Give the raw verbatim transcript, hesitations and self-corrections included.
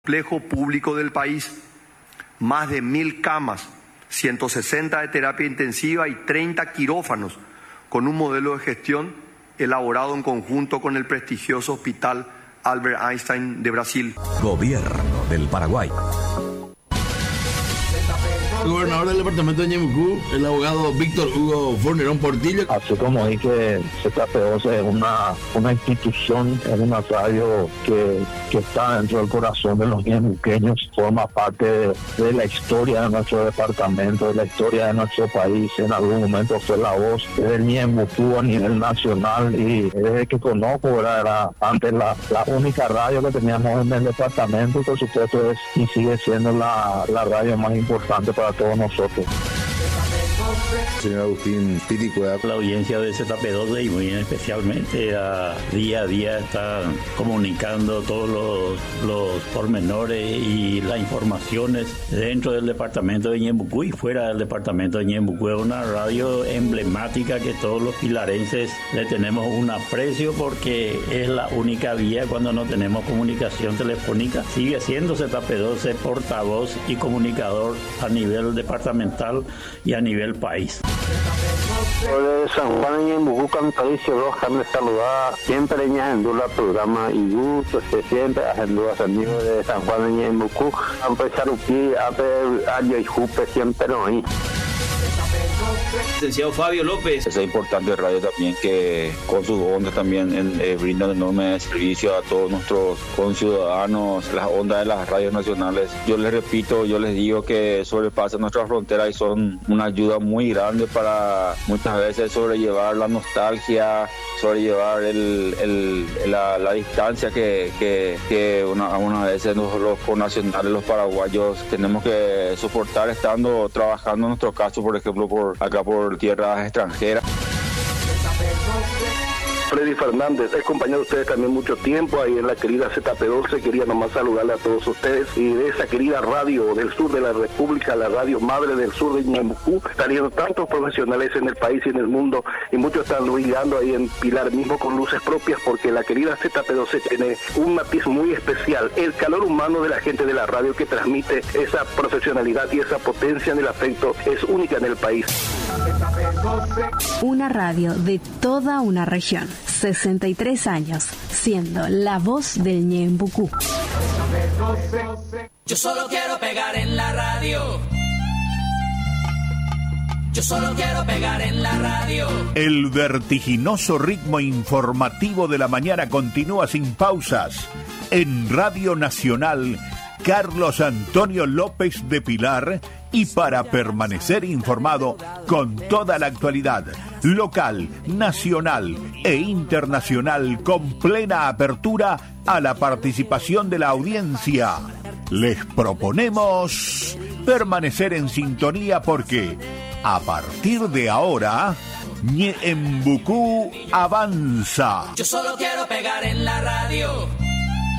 complejo público del país, más de mil camas, ciento sesenta de terapia intensiva y treinta quirófanos, con un modelo de gestión elaborado en conjunto con el prestigioso Hospital Albert Einstein de Brasil. Gobierno del Paraguay. El gobernador del departamento de Ñeembucú, el abogado Víctor Hugo Fornerón Portillo. Así como dije, Z P doce es una, una institución, es una radio que, que está dentro del corazón de los ñeembuqueños, forma parte de, de la historia de nuestro departamento, de la historia de nuestro país. En algún momento fue la voz del Ñeembucú a nivel nacional y desde que conozco, ¿verdad? Era antes la, la única radio que teníamos en el departamento y por supuesto es y sigue siendo la, la radio más importante para todos nosotros. Señor Agustín Piticuea. La audiencia de Z P doce y muy especialmente a día a día está comunicando todos los, los pormenores y las informaciones dentro del departamento de Ñeembucú y fuera del departamento de Ñeembucú. Es una radio emblemática que todos los pilarenses le tenemos un aprecio porque es la única vía cuando no tenemos comunicación telefónica. Sigue siendo Z P doce portavoz y comunicador a nivel departamental y a nivel país. De San Juan de Ñeembucú, Cantalicio Roja, me saluda siempre en el programa y gusto, que siempre haciendo a amigos de San Juan de Ñeembucú, han empezado aquí a año y jupe siempre no hay. Licenciado Fabio López. Es importante radio también que con sus ondas también en, eh, brindan enorme servicio a todos nuestros conciudadanos, las ondas de las radios nacionales. Yo les repito, yo les digo que sobrepasan nuestras fronteras y son una ayuda muy grande para muchas veces sobrellevar la nostalgia, sobrellevar el, el, la, la distancia que, que, que una, una veces nosotros los connacionales, los paraguayos, tenemos que soportar estando trabajando en nuestro caso, por ejemplo, por acá por tierras extranjeras. Freddy Fernández, he acompañado a ustedes también mucho tiempo ahí en la querida Z P doce, quería nomás saludarle a todos ustedes y de esa querida radio del sur de la República, la radio madre del sur de Ñeembucú, saliendo tantos profesionales en el país y en el mundo y muchos están brillando ahí en Pilar mismo con luces propias porque la querida Z P doce tiene un matiz muy especial, el calor humano de la gente de la radio que transmite esa profesionalidad y esa potencia en el afecto es única en el país. Una radio de toda una región. sesenta y tres años, siendo la voz del Ñeembucú. Yo solo quiero pegar en la radio. Yo solo quiero pegar en la radio. El vertiginoso ritmo informativo de la mañana continúa sin pausas. En Radio Nacional, Carlos Antonio López de Pilar. Y para permanecer informado con toda la actualidad local, nacional e internacional con plena apertura a la participación de la audiencia, les proponemos permanecer en sintonía porque a partir de ahora, Ñeembucú avanza. Yo solo quiero pegar en la radio.